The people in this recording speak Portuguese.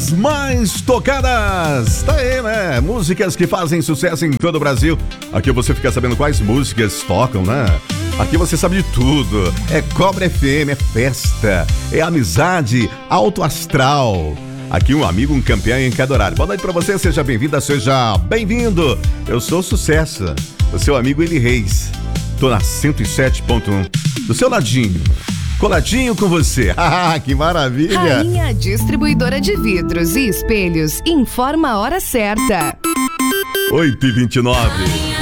das mais tocadas. Tá aí, né? Músicas que fazem sucesso em todo o Brasil. Aqui você fica sabendo quais músicas tocam, né? Aqui você sabe de tudo. É Cobra FM, é festa, é amizade, alto astral. Aqui um amigo, um campeão em cada horário. Boa noite pra você, seja bem-vinda, seja bem-vindo. Eu sou o Sucesso, o seu amigo Eli Reis. Tô na 107.1, do seu ladinho. Coladinho com você. Ah, que maravilha! Rainha Distribuidora de Vidros e Espelhos informa a hora certa. 8h29.